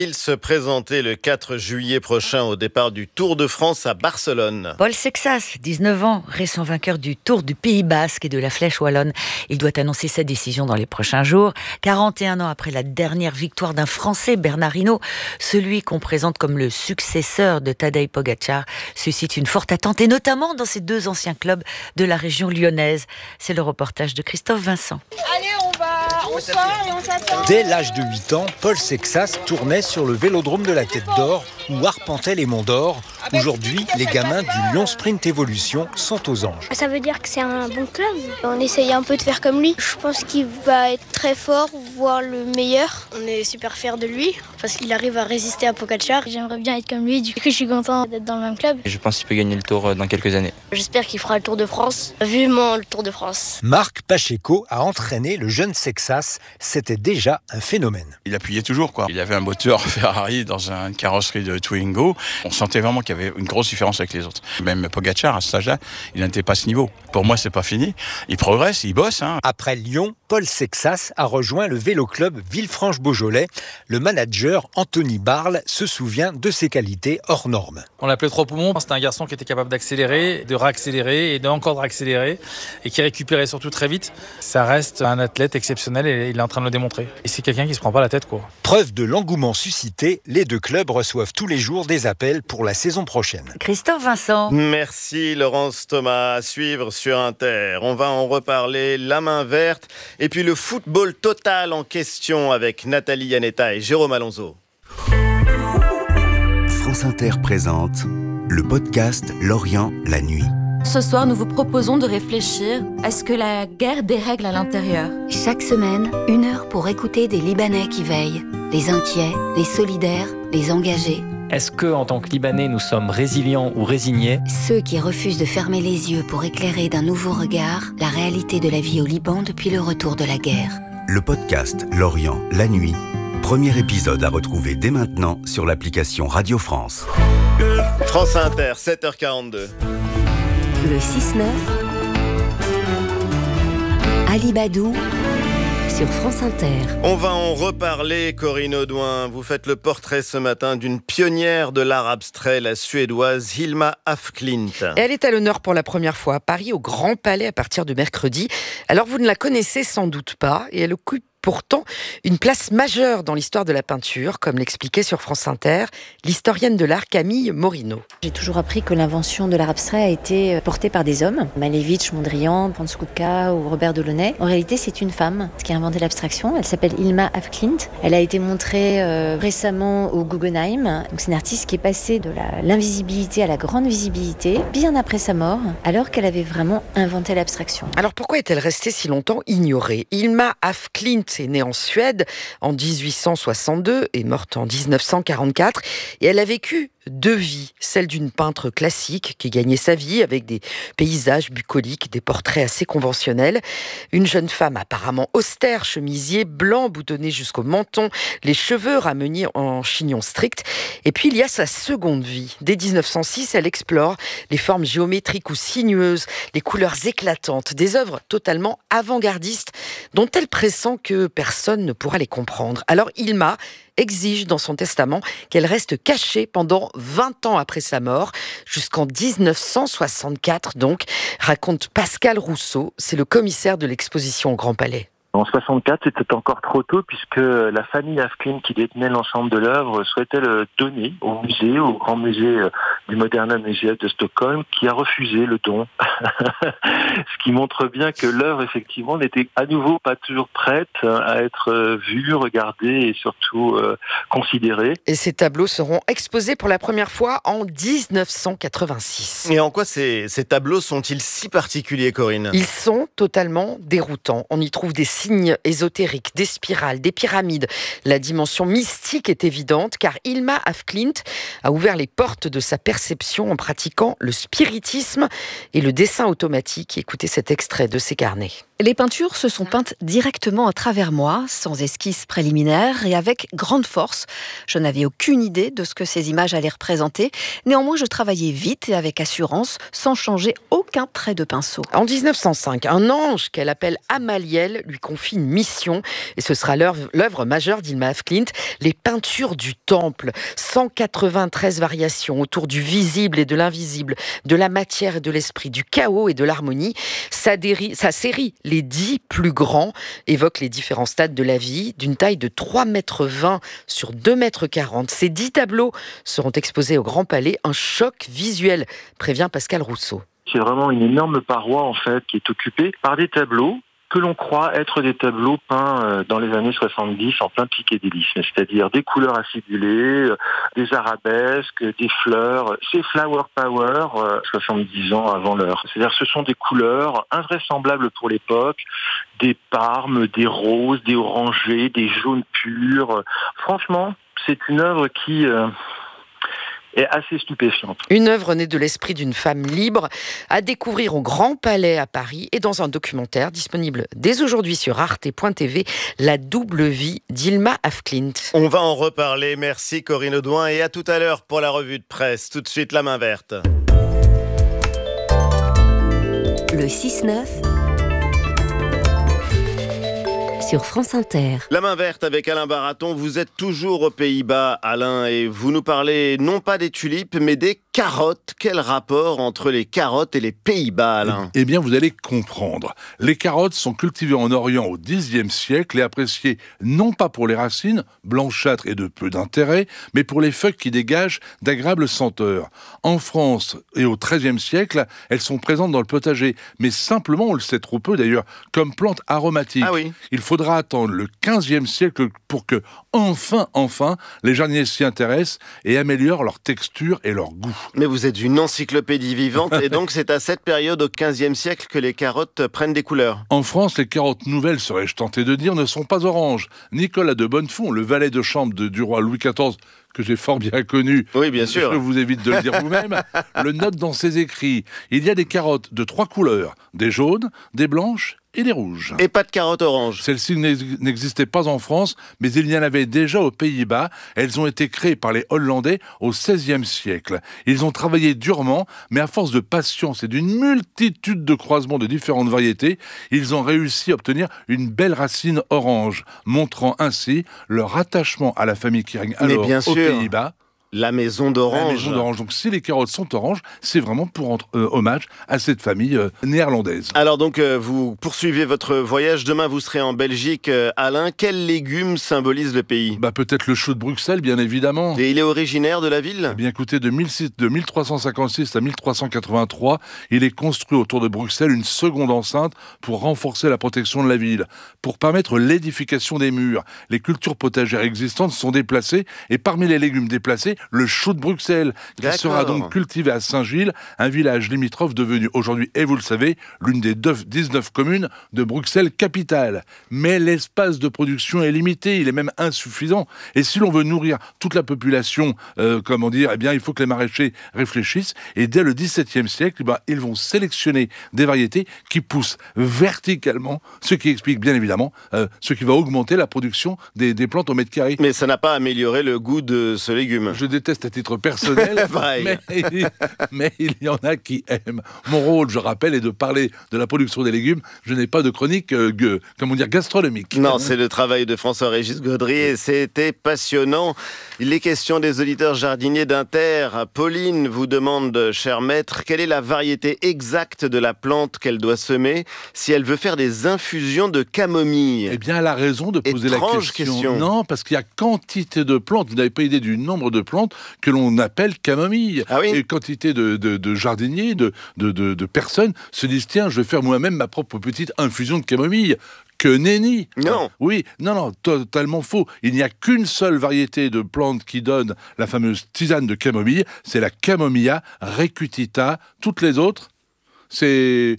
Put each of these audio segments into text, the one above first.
Il se présentait le 4 juillet prochain au départ du Tour de France à Barcelone. Paul Sexas, 19 ans, récent vainqueur du Tour du Pays Basque et de la Flèche Wallonne. Il doit annoncer sa décision dans les prochains jours. 41 ans après la dernière victoire d'un Français, Bernard Hinault, celui qu'on présente comme le successeur de Tadej Pogačar, suscite une forte attente, et notamment dans ces deux anciens clubs de la région lyonnaise. C'est le reportage de Christophe Vincent. Allez, on sort et on s'attend. Dès l'âge de 8 ans, Paul Sexas tournait sur le vélodrome de la Tête d'Or ou arpentait les monts d'Or. Aujourd'hui, les gamins du Lyon Sprint Evolution sont aux anges. Ça veut dire que c'est un bon club. On essaye un peu de faire comme lui. Je pense qu'il va être très fort, voire le meilleur. On est super fiers de lui parce qu'il arrive à résister à Pogačar. J'aimerais bien être comme lui, du coup je suis content d'être dans le même club. Je pense qu'il peut gagner le Tour dans quelques années. J'espère qu'il fera le Tour de France. Vivement le Tour de France. Marc Pacheco a entraîné le jeune Sexas. C'était déjà un phénomène. Il appuyait toujours, quoi. Il avait un moteur Ferrari dans une carrosserie de Twingo. On sentait vraiment qu'il y avait une grosse différence avec les autres. Même Pogačar, à cet âge-là, il n'était pas à ce niveau. Pour moi, c'est pas fini. Il progresse, il bosse. Après Lyon, Paul Sexas a rejoint le vélo club Villefranche-Beaujolais. Le manager Anthony Barle se souvient de ses qualités hors normes. On l'appelait trois poumons. C'était un garçon qui était capable d'accélérer, de réaccélérer et d'encore de réaccélérer et qui récupérait surtout très vite. Ça reste un athlète exceptionnel et il est en train de le démontrer. Et c'est quelqu'un qui se prend pas la tête, quoi. Preuve de l'engouement suscité, les deux clubs reçoivent tous les jours des appels pour la saison prochaine. Christophe Vincent. Merci Laurence Thomas, à suivre sur Inter. On va en reparler, la main verte, et puis le football total en question avec Nathalie Yanetta et Jérôme Alonso. France Inter présente le podcast Lorient la nuit. Ce soir, nous vous proposons de réfléchir à ce que la guerre dérègle à l'intérieur. Chaque semaine, 1 heure pour écouter des Libanais qui veillent, les inquiets, les solidaires, les engagés. Est-ce que, en tant que Libanais, nous sommes résilients ou résignés ? Ceux qui refusent de fermer les yeux pour éclairer d'un nouveau regard la réalité de la vie au Liban depuis le retour de la guerre. Le podcast Lorient la nuit. Premier épisode à retrouver dès maintenant sur l'application Radio France. France Inter, 7h42. Le 6-9, Ali Badou sur France Inter. On va en reparler, Corinne Audouin. Vous faites le portrait ce matin d'une pionnière de l'art abstrait, la Suédoise Hilma af Klint. Et elle est à l'honneur pour la première fois à Paris, au Grand Palais, à partir de mercredi. Alors vous ne la connaissez sans doute pas, et elle occupe pourtant une place majeure dans l'histoire de la peinture, comme l'expliquait sur France Inter l'historienne de l'art Camille Morino. J'ai toujours appris que l'invention de l'art abstrait a été portée par des hommes, Malevich, Mondrian, Franz Kupka ou Robert Delaunay. En réalité, c'est une femme qui a inventé l'abstraction. Elle s'appelle Hilma af Klint. Elle a été montrée récemment au Guggenheim. Donc, c'est une artiste qui est passée de l'invisibilité à la grande visibilité, bien après sa mort, alors qu'elle avait vraiment inventé l'abstraction. Alors pourquoi est-elle restée si longtemps ignorée ? Hilma af Klint est née en Suède en 1862 et morte en 1944. Et elle a vécu 2 vies. Celle d'une peintre classique qui gagnait sa vie avec des paysages bucoliques, des portraits assez conventionnels. Une jeune femme apparemment austère, chemisier blanc boutonné jusqu'au menton, les cheveux ramenés en chignon strict. Et puis il y a sa seconde vie. Dès 1906, elle explore les formes géométriques ou sinueuses, les couleurs éclatantes, des œuvres totalement avant-gardistes dont elle pressent que personne ne pourra les comprendre. Alors Hilma exige dans son testament qu'elle reste cachée pendant 20 ans après sa mort, jusqu'en 1964 donc, raconte Pascal Rousseau, c'est le commissaire de l'exposition au Grand Palais. En 64, c'était encore trop tôt puisque la famille af Klint qui détenait l'ensemble de l'œuvre souhaitait le donner au musée, au grand musée du Moderna Museum de Stockholm, qui a refusé le don. Ce qui montre bien que l'œuvre, effectivement, n'était à nouveau pas toujours prête à être vue, regardée et surtout considérée. Et ces tableaux seront exposés pour la première fois en 1986. Et en quoi ces tableaux sont-ils si particuliers, Corinne ? Ils sont totalement déroutants. On y trouve des signes ésotériques, des spirales, des pyramides. La dimension mystique est évidente car Hilma af Klint a ouvert les portes de sa perspective perception en pratiquant le spiritisme et le dessin automatique. Écoutez cet extrait de ses carnets. Les peintures se sont peintes directement à travers moi, sans esquisse préliminaire et avec grande force. Je n'avais aucune idée de ce que ces images allaient représenter. Néanmoins, je travaillais vite et avec assurance, sans changer aucun trait de pinceau. En 1905, un ange qu'elle appelle Amaliel lui confie une mission et ce sera l'œuvre majeure d'Hilma af Klint, les peintures du temple. 193 variations autour du visible et de l'invisible, de la matière et de l'esprit, du chaos et de l'harmonie. Sa série, les 10 plus grands, évoque les différents stades de la vie, d'une taille de 3,20 mètres sur 2,40 mètres. Ces 10 tableaux seront exposés au Grand Palais. Un choc visuel, prévient Pascal Rousseau. C'est vraiment une énorme paroi en fait qui est occupée par des tableaux que l'on croit être des tableaux peints dans les années 70 en plein psychédélisme, c'est-à-dire des couleurs acidulées, des arabesques, des fleurs. C'est Flower Power 70 ans avant l'heure. C'est-à-dire ce sont des couleurs invraisemblables pour l'époque, des parmes, des roses, des orangés, des jaunes purs. Franchement, c'est une œuvre qui est assez stupéfiante. Une œuvre née de l'esprit d'une femme libre, à découvrir au Grand Palais à Paris et dans un documentaire disponible dès aujourd'hui sur arte.tv, La double vie d'Hilma af Klint. On va en reparler. Merci Corinne Audouin et à tout à l'heure pour la revue de presse. Tout de suite, la main verte. Le 6-9 sur France Inter. La main verte avec Alain Baraton. Vous êtes toujours aux Pays-Bas, Alain, et vous nous parlez non pas des tulipes, mais des carottes. Quel rapport entre les carottes et les Pays-Bas, Alain ? Eh bien, vous allez comprendre. Les carottes sont cultivées en Orient au Xe siècle et appréciées non pas pour les racines, blanchâtres et de peu d'intérêt, mais pour les feuilles qui dégagent d'agréables senteurs. En France et au XIIIe siècle, elles sont présentes dans le potager, mais simplement, on le sait trop peu d'ailleurs, comme plantes aromatiques. Ah oui. Il faudra attendre le XVe siècle pour que, enfin, les jardiniers s'y intéressent et améliorent leur texture et leur goût. Mais vous êtes une encyclopédie vivante et donc c'est à cette période au XVe siècle que les carottes prennent des couleurs. En France, les carottes nouvelles, serais-je tenté de dire, ne sont pas oranges. Nicolas de Bonnefond, le valet de chambre du roi Louis XIV, que j'ai fort bien connu, oui, bien sûr. Je vous évite de le dire vous-même, le note dans ses écrits. Il y a des carottes de 3 couleurs, des jaunes, des blanches et des rouges. Et pas de carottes oranges. Celles-ci n'existaient pas en France, mais il y en avait déjà aux Pays-Bas. Elles ont été créées par les Hollandais au XVIe siècle. Ils ont travaillé durement, mais à force de patience et d'une multitude de croisements de différentes variétés, ils ont réussi à obtenir une belle racine orange, montrant ainsi leur attachement à la famille qui règne alors aux Pays-Bas. La maison d'orange. La maison d'orange. Donc si les carottes sont oranges, c'est vraiment pour rendre hommage à cette famille néerlandaise. Alors donc vous poursuivez votre voyage. Demain vous serez en Belgique. Alain, quels légumes symbolisent le pays ? Peut-être le chou de Bruxelles, bien évidemment. Et il est originaire de la ville ? Eh bien écoutez, de 1356 à 1383, il est construit autour de Bruxelles une seconde enceinte pour renforcer la protection de la ville. Pour permettre l'édification des murs, les cultures potagères existantes sont déplacées et parmi les légumes déplacés, le chou de Bruxelles, qui sera donc cultivé à Saint-Gilles, un village limitrophe devenu aujourd'hui, et vous le savez, l'une des 19 communes de Bruxelles capitale. Mais l'espace de production est limité, il est même insuffisant. Et si l'on veut nourrir toute la population, eh bien, il faut que les maraîchers réfléchissent. Et dès le XVIIe siècle, ils vont sélectionner des variétés qui poussent verticalement, ce qui explique bien évidemment ce qui va augmenter la production des plantes au mètre carré. Mais ça n'a pas amélioré le goût de ce légume. Je déteste à titre personnel, mais il y en a qui aiment. Mon rôle, je rappelle, est de parler de la production des légumes. Je n'ai pas de chronique gastronomique. Non, c'est le travail de François-Régis Gaudry et c'était passionnant. Les questions des auditeurs jardiniers d'Inter. Pauline vous demande, cher maître, quelle est la variété exacte de la plante qu'elle doit semer si elle veut faire des infusions de camomille ? Eh bien, elle a raison de poser la question. Non, parce qu'il y a quantité de plantes. Vous n'avez pas idée du nombre de plantes que l'on appelle camomille. Ah oui. Et quantité de jardiniers, de personnes se disent, tiens, je vais faire moi-même ma propre petite infusion de camomille. Que nenni. Non. Oui, non, totalement faux. Il n'y a qu'une seule variété de plante qui donne la fameuse tisane de camomille, c'est la Camomilla recutita. Toutes les autres, c'est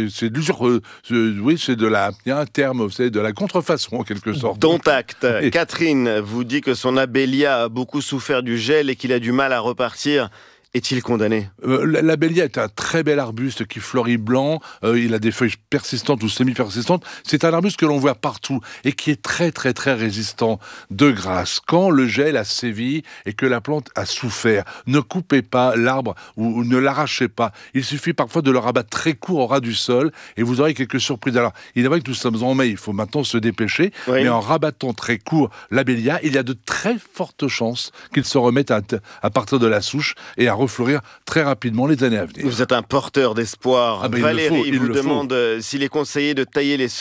il y a un terme, c'est de la contrefaçon en quelque sorte. Dont acte. Catherine vous dit que son abélia a beaucoup souffert du gel et qu'il a du mal à repartir. est-il condamné ? L'abélia est un très bel arbuste qui fleurit blanc. Il a des feuilles persistantes ou semi-persistantes. C'est un arbuste que l'on voit partout et qui est très très très résistant. De grâce, quand le gel a sévi et que la plante a souffert, ne coupez pas l'arbre ou ne l'arrachez pas. Il suffit parfois de le rabattre très court au ras du sol et vous aurez quelques surprises. Alors, il est vrai que nous sommes en mai, il faut maintenant se dépêcher, mais en rabattant très court l'abélia, il y a de très fortes chances qu'il se remette à partir de la souche et à refleurir très rapidement les années à venir. Vous êtes un porteur d'espoir. Valérie vous demande s'il est conseillé de tailler les